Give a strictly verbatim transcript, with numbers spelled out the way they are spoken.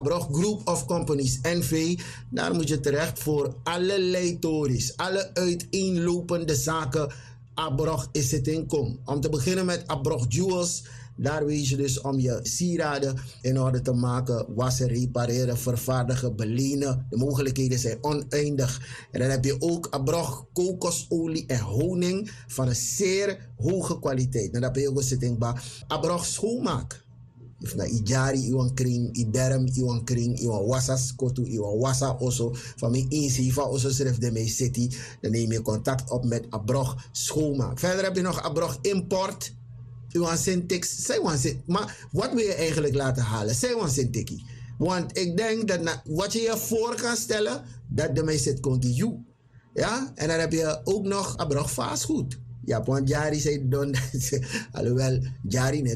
Abrog Group of Companies, N V, daar moet je terecht voor allerlei tories, alle uiteenlopende zaken. Abrog is het inkom. Om te beginnen met Abrog Jewels. Daar weet je dus om je sieraden in orde te maken, wassen, repareren, vervaardigen, belenen. De mogelijkheden zijn oneindig. En dan heb je ook Abrog kokosolie en honing van een zeer hoge kwaliteit. En dat ben je ook zitting bij Abrog schoonmaak. If na ijari iwan kring, iderm iwan kring, iwan wasa skotu, iwan wasa oso. Van mijn inziva oso schrijf de mee city. Dan neem je contact op met Abrog schoonmaak. Verder heb je nog Abrog import. Iwan syntax. Zij wan syntax. Maar wat wil je eigenlijk laten halen? Zij wan syntax. Want ik denk dat na, wat je je voor kan stellen, dat de mee zit continu. Ja? En dan heb je ook nog Abrog vastgoed. Ja, want Jari zei don. Alhoewel, Jari net.